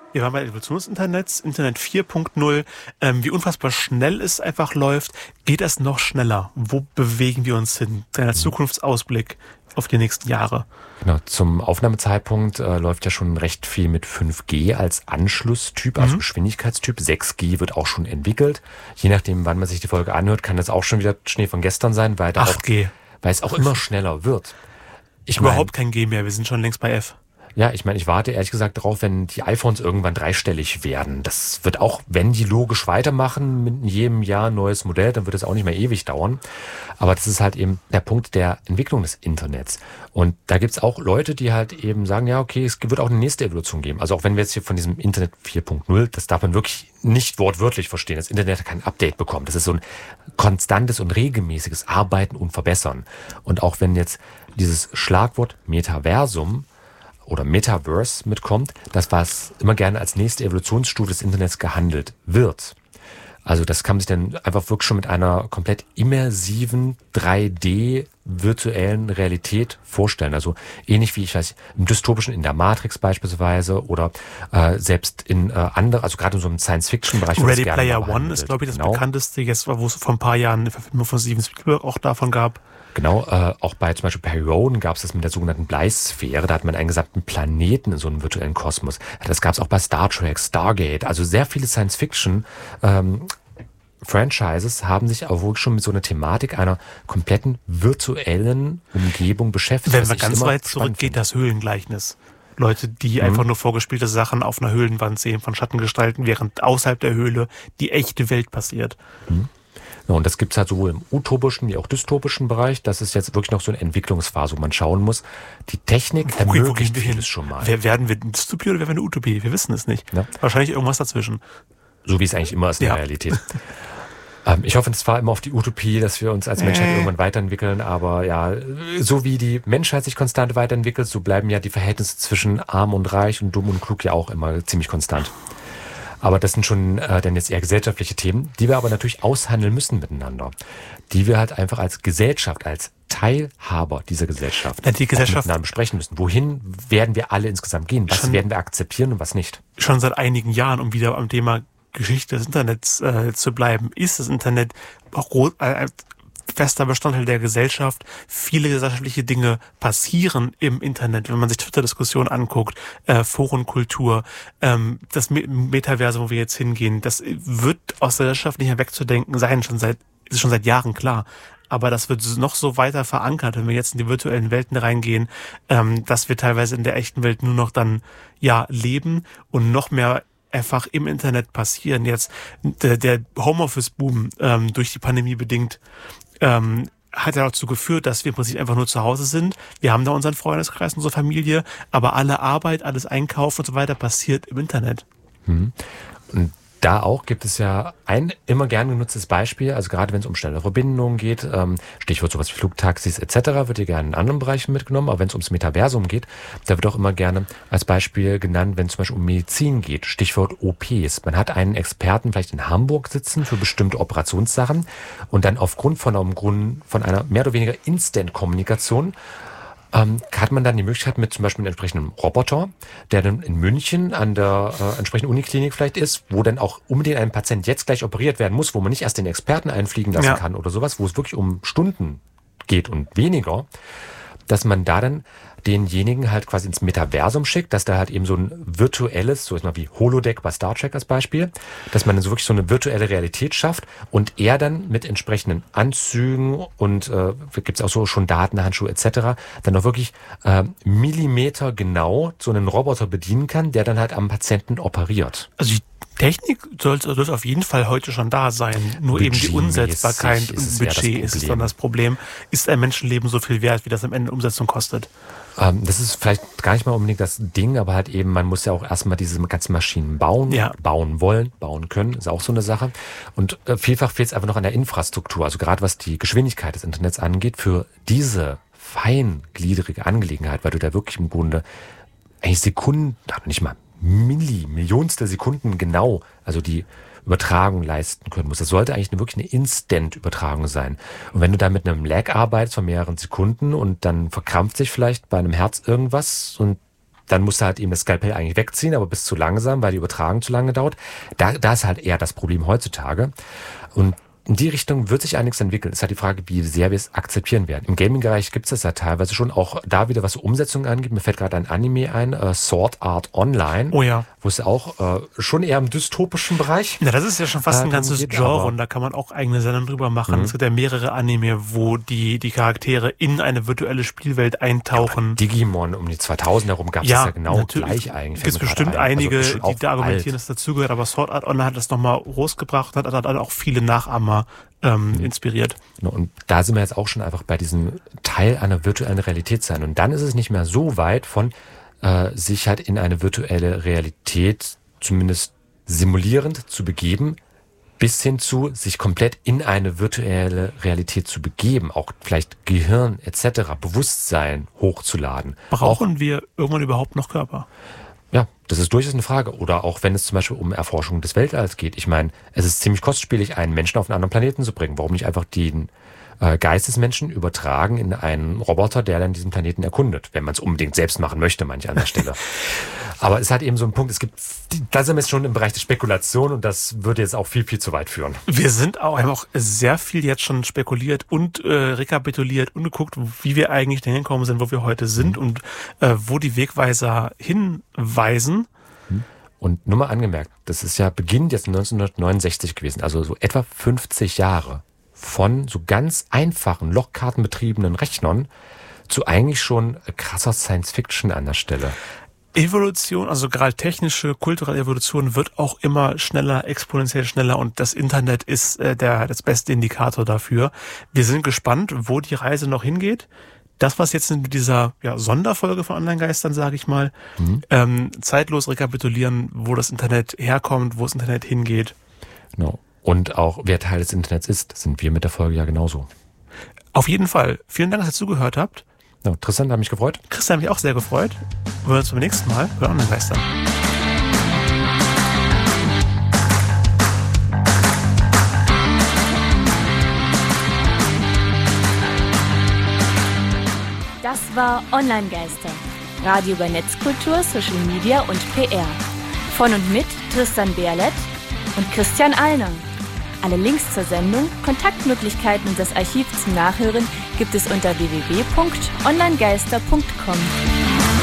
Wir waren bei der Evolution des Internets, Internet 4.0, wie unfassbar schnell es einfach läuft. Geht es noch schneller? Wo bewegen wir uns hin? Deiner Zukunftsausblick auf die nächsten Jahre. Genau, zum Aufnahmezeitpunkt läuft ja schon recht viel mit 5G als Anschlusstyp, also Geschwindigkeitstyp. 6G wird auch schon entwickelt. Je nachdem, wann man sich die Folge anhört, kann das auch schon wieder Schnee von gestern sein, weil 8G. Weil es auch immer schneller wird. Überhaupt kein G mehr, wir sind schon längst bei F. Ja, ich meine, ich warte ehrlich gesagt darauf, wenn die iPhones irgendwann dreistellig werden. Das wird auch, wenn die logisch weitermachen, mit jedem Jahr ein neues Modell, dann wird es auch nicht mehr ewig dauern. Aber das ist halt eben der Punkt der Entwicklung des Internets. Und da gibt's auch Leute, die halt eben sagen, ja, okay, es wird auch eine nächste Evolution geben. Also auch wenn wir jetzt hier von diesem Internet 4.0, das darf man wirklich nicht wortwörtlich verstehen. Das Internet hat kein Update bekommen. Das ist so ein konstantes und regelmäßiges Arbeiten und Verbessern. Und auch wenn jetzt dieses Schlagwort Metaversum oder Metaverse mitkommt, das was immer gerne als nächste Evolutionsstufe des Internets gehandelt wird. Also das kann man sich dann einfach wirklich schon mit einer komplett immersiven 3D virtuellen Realität vorstellen. Also ähnlich wie, ich weiß, im dystopischen, in der Matrix beispielsweise oder selbst in andere, also gerade in so einem Science-Fiction-Bereich. Ready Player One ist, glaube ich, das bekannteste, jetzt, wo es vor ein paar Jahren eine Verfilmung von Steven Spielberg auch davon gab. Genau, auch bei zum Beispiel Perry Roden gab es das mit der sogenannten Bleisphäre. Da hat man einen gesamten Planeten in so einem virtuellen Kosmos. Das gab es auch bei Star Trek, Stargate. Also sehr viele Science-Fiction Franchises haben sich aber wohl schon mit so einer Thematik einer kompletten virtuellen Umgebung beschäftigt. Wenn man ganz weit zurückgeht, das Höhlengleichnis. Leute, die einfach nur vorgespielte Sachen auf einer Höhlenwand sehen von Schattengestalten, während außerhalb der Höhle die echte Welt passiert. Ja, und das gibt's halt sowohl im utopischen wie auch dystopischen Bereich. Das ist jetzt wirklich noch so eine Entwicklungsphase, wo man schauen muss. Die Technik ermöglicht vieles schon mal. Werden wir eine Dystopie oder werden wir eine Utopie? Wir wissen es nicht. Ja. Wahrscheinlich irgendwas dazwischen. So wie es eigentlich immer ist in der Realität. Ich hoffe zwar immer auf die Utopie, dass wir uns als Menschheit irgendwann weiterentwickeln, aber ja, so wie die Menschheit sich konstant weiterentwickelt, so bleiben ja die Verhältnisse zwischen arm und reich und dumm und klug ja auch immer ziemlich konstant. Aber das sind schon dann jetzt eher gesellschaftliche Themen, die wir aber natürlich aushandeln müssen miteinander. Die wir halt einfach als Gesellschaft, als Teilhaber dieser Gesellschaft, miteinander besprechen müssen. Wohin werden wir alle insgesamt gehen? Was werden wir akzeptieren und was nicht? Schon seit einigen Jahren, um wieder am Thema Geschichte des Internets zu bleiben, ist das Internet auch fester Bestandteil der Gesellschaft. Viele gesellschaftliche Dinge passieren im Internet. Wenn man sich Twitter-Diskussionen anguckt, Forenkultur, das Metaversum, wo wir jetzt hingehen, das wird aus der Gesellschaft nicht mehr wegzudenken sein, ist schon seit Jahren klar. Aber das wird noch so weiter verankert, wenn wir jetzt in die virtuellen Welten reingehen, dass wir teilweise in der echten Welt nur noch dann leben und noch mehr einfach im Internet passieren. Jetzt der Homeoffice-Boom durch die Pandemie bedingt hat ja dazu geführt, dass wir im Prinzip einfach nur zu Hause sind. Wir haben da unseren Freundeskreis, unsere Familie, aber alle Arbeit, alles Einkauf und so weiter passiert im Internet. Und da auch gibt es ja ein immer gern genutztes Beispiel, also gerade wenn es um schnelle Verbindungen geht, Stichwort sowas wie Flugtaxis etc., wird hier gerne in anderen Bereichen mitgenommen, aber wenn es ums Metaversum geht, da wird auch immer gerne als Beispiel genannt, wenn es zum Beispiel um Medizin geht, Stichwort OPs. Man hat einen Experten vielleicht in Hamburg sitzen für bestimmte Operationssachen und dann aufgrund von einer mehr oder weniger Instant-Kommunikation hat man dann die Möglichkeit mit zum Beispiel einem entsprechenden Roboter, der dann in München an der entsprechenden Uniklinik vielleicht ist, wo dann auch unbedingt ein Patient jetzt gleich operiert werden muss, wo man nicht erst den Experten einfliegen lassen kann oder sowas, wo es wirklich um Stunden geht und weniger, dass man da dann denjenigen halt quasi ins Metaversum schickt, dass da halt eben so ein virtuelles, so ist mal wie Holodeck bei Star Trek als Beispiel, dass man dann so wirklich so eine virtuelle Realität schafft und er dann mit entsprechenden Anzügen und gibt's auch so schon Datenhandschuhe etc. dann auch wirklich Millimeter genau so einen Roboter bedienen kann, der dann halt am Patienten operiert. Also die Technik sollte auf jeden Fall heute schon da sein. Nur eben die Umsetzbarkeit und Budget ist dann das Problem. Ist ein Menschenleben so viel wert, wie das am Ende Umsetzung kostet? Das ist vielleicht gar nicht mal unbedingt das Ding, aber halt eben, man muss ja auch erstmal diese ganzen Maschinen bauen, bauen wollen, bauen können, ist auch so eine Sache. Und vielfach fehlt es einfach noch an der Infrastruktur, also gerade was die Geschwindigkeit des Internets angeht, für diese feingliedrige Angelegenheit, weil du da wirklich im Grunde eigentlich Sekunden, nicht mal Millionstel Sekunden genau, also die Übertragung leisten können muss. Das sollte eigentlich wirklich eine Instant-Übertragung sein. Und wenn du da mit einem Lag arbeitest von mehreren Sekunden und dann verkrampft sich vielleicht bei einem Herz irgendwas und dann musst du halt eben das Skalpell eigentlich wegziehen, aber bist zu langsam, weil die Übertragung zu lange dauert. Da ist halt eher das Problem heutzutage. Und in die Richtung wird sich einiges entwickeln. Es ist halt die Frage, wie sehr wir es akzeptieren werden. Im Gaming-Bereich gibt es das ja teilweise schon, auch da wieder, was Umsetzungen angeht. Mir fällt gerade ein Anime ein, Sword Art Online. Oh ja. Wo es auch schon eher im dystopischen Bereich. Ja, das ist ja schon fast ein ganzes Genre und da kann man auch eigene Sendungen drüber machen. Es gibt ja mehrere Anime, wo die Charaktere in eine virtuelle Spielwelt eintauchen. Ja, Digimon um die 2000 herum gab es ja genau gleich eigentlich. Es gibt bestimmt einige, die da argumentieren, dass dazugehört, aber Sword Art Online hat das nochmal rausgebracht und hat auch viele Nachahmer inspiriert. Und da sind wir jetzt auch schon einfach bei diesem Teil einer virtuellen Realität sein. Und dann ist es nicht mehr so weit von sich halt in eine virtuelle Realität zumindest simulierend zu begeben, bis hin zu sich komplett in eine virtuelle Realität zu begeben, auch vielleicht Gehirn etc., Bewusstsein hochzuladen. Brauchen wir irgendwann überhaupt noch Körper? Ja, das ist durchaus eine Frage. Oder auch wenn es zum Beispiel um Erforschung des Weltalls geht. Ich meine, es ist ziemlich kostspielig, einen Menschen auf einen anderen Planeten zu bringen. Warum nicht einfach den Geist des Menschen übertragen in einen Roboter, der dann diesen Planeten erkundet, wenn man es unbedingt selbst machen möchte, manche an der Stelle. Aber es ist halt eben so ein Punkt, da sind wir jetzt schon im Bereich der Spekulation und das würde jetzt auch viel, viel zu weit führen. Wir haben auch sehr viel jetzt schon spekuliert und rekapituliert und geguckt, wie wir eigentlich dahin gekommen sind, wo wir heute sind und wo die Wegweiser hinweisen. Und nur mal angemerkt, das ist ja Beginn jetzt 1969 gewesen, also so etwa 50 Jahre. Von so ganz einfachen, lochkartenbetriebenen Rechnern zu eigentlich schon krasser Science-Fiction an der Stelle. Evolution, also gerade technische, kulturelle Evolution wird auch immer schneller, exponentiell schneller und das Internet ist das beste Indikator dafür. Wir sind gespannt, wo die Reise noch hingeht. Das, was jetzt in dieser Sonderfolge von Online-Geistern, sage ich mal, zeitlos rekapitulieren, wo das Internet herkommt, wo das Internet hingeht. Genau. Und auch, wer Teil des Internets ist, sind wir mit der Folge ja genauso. Auf jeden Fall. Vielen Dank, dass ihr zugehört habt. Ja, Tristan hat mich gefreut. Christian hat mich auch sehr gefreut. Wir hören uns beim nächsten Mal bei Online-Geistern. Das war Online-Geister. Radio über Netzkultur, Social Media und PR. Von und mit Tristan Berlet und Christian Allner. Alle Links zur Sendung, Kontaktmöglichkeiten und das Archiv zum Nachhören gibt es unter www.onlinegeister.com.